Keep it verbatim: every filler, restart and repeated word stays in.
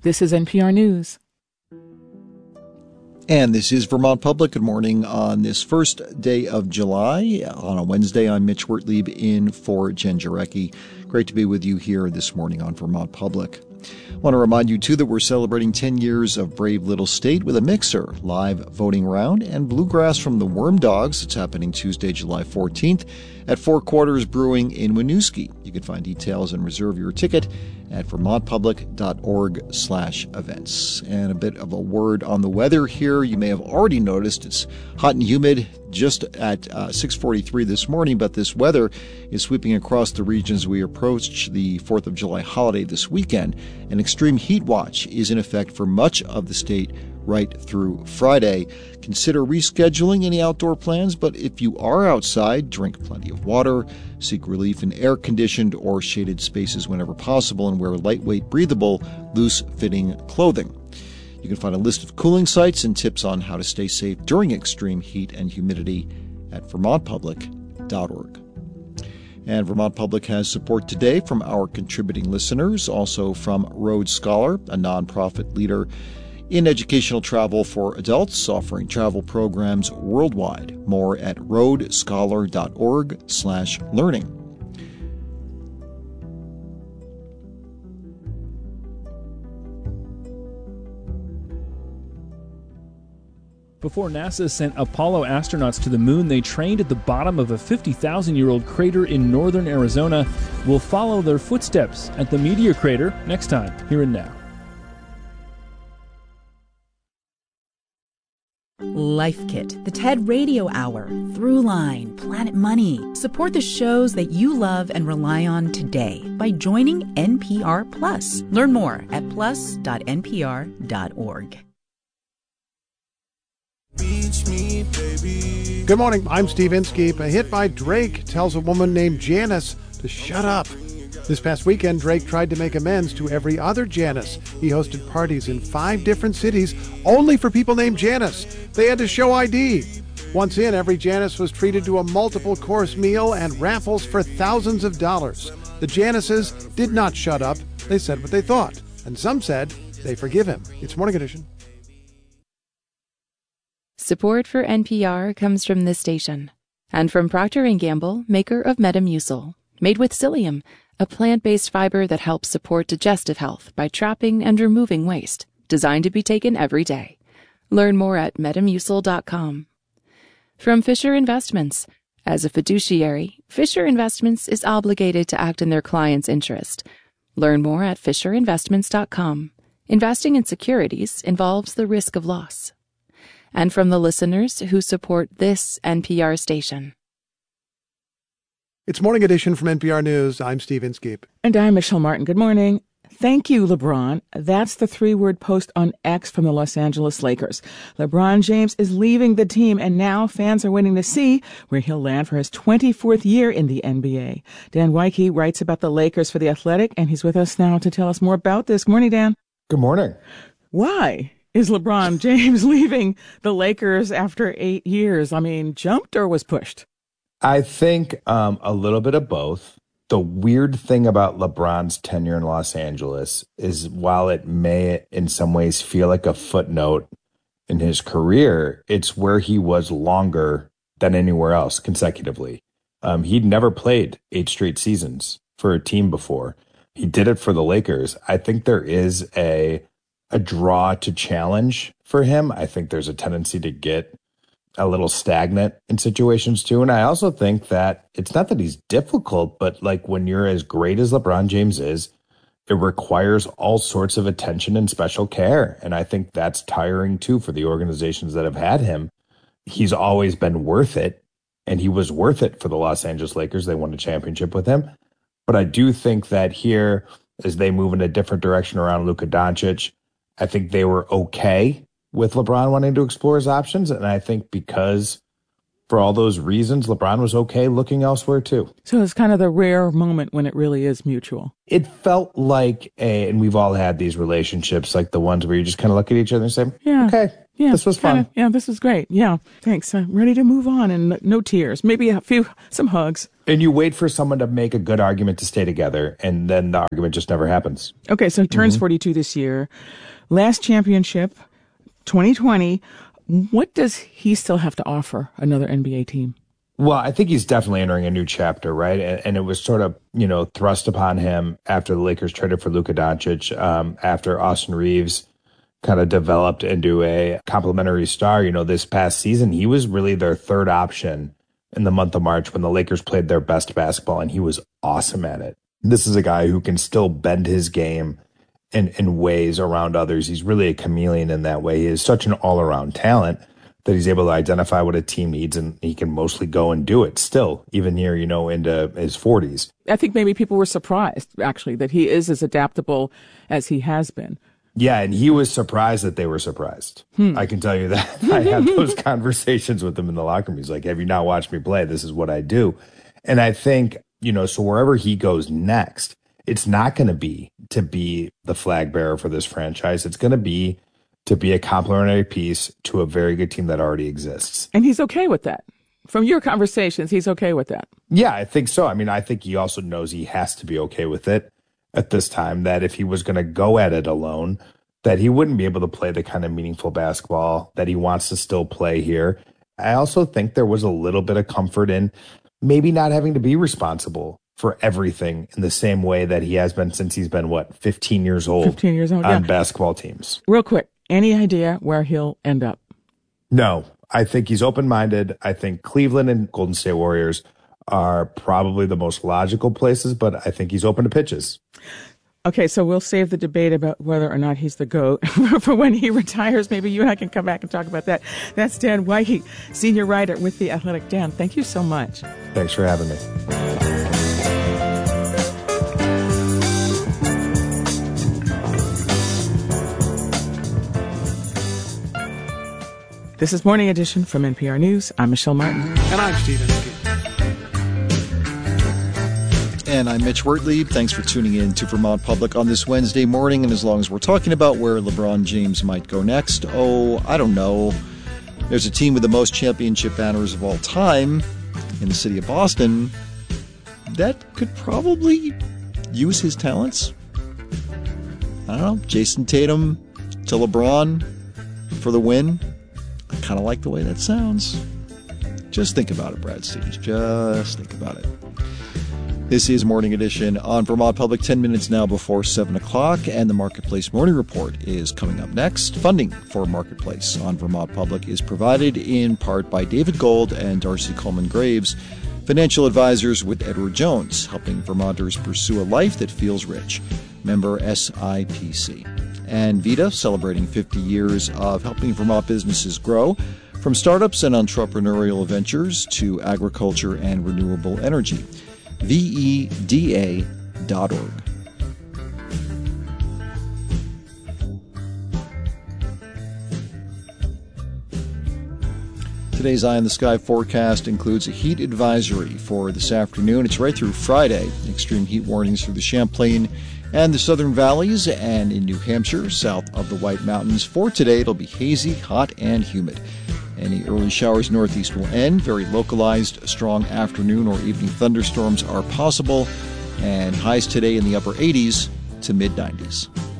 This is N P R News. And this is Vermont Public. Good morning on this first day of July. On a Wednesday, I'm Mitch Wertlieb in for Jen Jarecki. Great to be with you here this morning on Vermont Public. I want to remind you, too, that we're celebrating ten years of Brave Little State with a mixer, live voting round, and bluegrass from the Worm Dogs. It's happening Tuesday, July fourteenth at Four Quarters Brewing in Winooski. You can find details and reserve your ticket at vermontpublic.org slash events. And a bit of a word on the weather here. You may have already noticed it's hot and humid just at uh, six forty-three this morning, but this weather is sweeping across the region as we approach the fourth of July holiday this weekend. An extreme heat watch is in effect for much of the state right through Friday. Consider rescheduling any outdoor plans, but if you are outside, drink plenty of water, seek relief in air-conditioned or shaded spaces whenever possible, and wear lightweight, breathable, loose-fitting clothing. You can find a list of cooling sites and tips on how to stay safe during extreme heat and humidity at vermont public dot org. And Vermont Public has support today from our contributing listeners, also from Road Scholar, a nonprofit leader in educational travel for adults, offering travel programs worldwide. More at roadscholar.org slash learning. Before NASA sent Apollo astronauts to the moon, they trained at the bottom of a fifty thousand year old crater in northern Arizona. We'll follow their footsteps at the meteor crater next time, here and now. Life Kit, the TED Radio Hour, Throughline, Planet Money. Support the shows that you love and rely on today by joining N P R Plus. Learn more at plus dot n p r dot org. Beach me, baby. Good morning, I'm Steve Inskeep. A hit by Drake tells a woman named Janice to shut up. This past weekend, Drake tried to make amends to every other Janice. He hosted parties in five different cities only for people named Janice. They had to show I D. Once in, every Janice was treated to a multiple-course meal and raffles for thousands of dollars. The Janices did not shut up. They said what they thought. And some said they forgive him. It's Morning Edition. Support for N P R comes from this station and from Procter and Gamble, maker of Metamucil, made with psyllium, a plant-based fiber that helps support digestive health by trapping and removing waste, designed to be taken every day. Learn more at metamucil dot com. From Fisher Investments. As a fiduciary, Fisher Investments is obligated to act in their client's interest. Learn more at fisher investments dot com. Investing in securities involves the risk of loss. And from the listeners who support this N P R station. It's Morning Edition from N P R News. I'm Steve Inskeep. And I'm Michelle Martin. Good morning. Thank you, LeBron. That's the three-word post on X from the Los Angeles Lakers. LeBron James is leaving the team, and now fans are waiting to see where he'll land for his twenty-fourth year in the N B A. Dan Wyke writes about the Lakers for The Athletic, and he's with us now to tell us more about this. Good morning, Dan. Good morning. Why is LeBron James leaving the Lakers after eight years? I mean, jumped or was pushed? I think um, a little bit of both. The weird thing about LeBron's tenure in Los Angeles is while it may in some ways feel like a footnote in his career, it's where he was longer than anywhere else consecutively. Um, he'd never played eight straight seasons for a team before. He did it for the Lakers. I think there is a a draw to challenge for him. I think there's a tendency to get a little stagnant in situations too. And I also think that it's not that he's difficult, but like when you're as great as LeBron James is, it requires all sorts of attention and special care. And I think that's tiring too for the organizations that have had him. He's always been worth it, and he was worth it for the Los Angeles Lakers. They won a championship with him. But I do think that here, as they move in a different direction around Luka Doncic, I think they were okay with LeBron wanting to explore his options. And I think because for all those reasons, LeBron was okay looking elsewhere too. So it's kind of the rare moment when it really is mutual. It felt like a, and we've all had these relationships, like the ones where you just kind of look at each other and say, yeah. okay, Yeah, this was fun. Kinda, yeah, this was great. Yeah, thanks. I'm ready to move on and no tears. Maybe a few, some hugs. And you wait for someone to make a good argument to stay together, and then the argument just never happens. Okay, so he turns Mm-hmm. forty-two this year. Last championship, twenty twenty. What does he still have to offer another N B A team? Well, I think he's definitely entering a new chapter, right? And, and it was sort of, you know, thrust upon him after the Lakers traded for Luka Doncic, um, after Austin Reeves kind of developed into a complimentary star. You know, this past season, he was really their third option in the month of March when the Lakers played their best basketball, and he was awesome at it. This is a guy who can still bend his game in, in ways around others. He's really a chameleon in that way. He is such an all-around talent that he's able to identify what a team needs, and he can mostly go and do it still, even here, you know, into his forties. I think maybe people were surprised, actually, that he is as adaptable as he has been. Yeah, and he was surprised that they were surprised. Hmm. I can tell you that. I had those conversations with him in the locker room. He's like, have you not watched me play? This is what I do. And I think, you know, so wherever he goes next, it's not going to be to be the flag bearer for this franchise. It's going to be to be a complementary piece to a very good team that already exists. And he's okay with that. From your conversations, he's okay with that. Yeah, I think so. I mean, I think he also knows he has to be okay with it at this time, that if he was going to go at it alone, that he wouldn't be able to play the kind of meaningful basketball that he wants to still play here. I also think there was a little bit of comfort in maybe not having to be responsible for everything in the same way that he has been since he's been, what, fifteen years old? fifteen years old, on yeah. basketball teams. Real quick, any idea where he'll end up? No, I think he's open-minded. I think Cleveland and Golden State Warriors are probably the most logical places, but I think he's open to pitches. Okay, so we'll save the debate about whether or not he's the GOAT for when he retires. Maybe you and I can come back and talk about that. That's Dan White, senior writer with The Athletic. Dan, thank you so much. Thanks for having me. This is Morning Edition from N P R News. I'm Michelle Martin. And I'm Stephen King. And I'm Mitch Wertlieb. Thanks for tuning in to Vermont Public on this Wednesday morning. And as long as we're talking about where LeBron James might go next, oh, I don't know. There's a team with the most championship banners of all time in the city of Boston that could probably use his talents. I don't know. Jason Tatum to LeBron for the win. I kind of like the way that sounds. Just think about it, Brad Stevens. Just think about it. This is Morning Edition on Vermont Public, ten minutes now before seven o'clock, and the Marketplace Morning Report is coming up next. Funding for Marketplace on Vermont Public is provided in part by David Gold and Darcy Coleman Graves, financial advisors with Edward Jones, helping Vermonters pursue a life that feels rich. Member S I P C. And Vita, celebrating fifty years of helping Vermont businesses grow, from startups and entrepreneurial ventures to agriculture and renewable energy. V E D A dot org. Today's Eye in the Sky forecast includes a heat advisory for this afternoon. It's right through Friday. Extreme heat warnings through the Champlain and the Southern Valleys and in New Hampshire, south of the White Mountains. For today, it'll be hazy, hot, and humid. Any early showers northeast will end. Very localized, strong afternoon or evening thunderstorms are possible. And highs today in the upper eighties to mid nineties.